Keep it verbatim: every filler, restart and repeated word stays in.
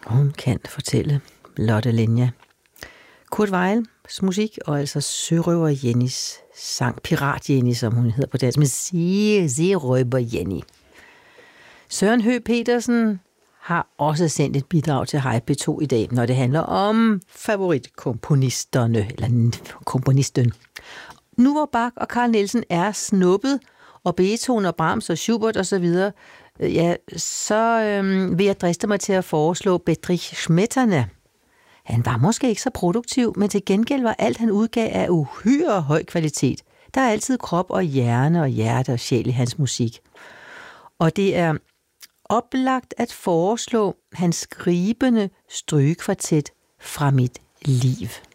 Hun kan fortælle, Lotte Lenya. Kurt Weills musik, og altså Sørøver Jennys sang, Pirat Jenny, som hun hedder på dansk, men Sørøver Jenny. Søren Høgh Petersen har også sendt et bidrag til Hej P to i dag, når det handler om favoritkomponisterne, eller komponisten. Nu hvor Bach og Carl Nielsen er snuppet, og Beethoven og Brahms og Schubert osv., ja, så øhm, vil jeg driste mig til at foreslå Bedřich Smetana. Han var måske ikke så produktiv, men til gengæld var alt, han udgav af uhyre høj kvalitet. Der er altid krop og hjerne og hjerte og sjæl i hans musik. Og det er oplagt at foreslå hans skribende strygekvartet Fra mit liv.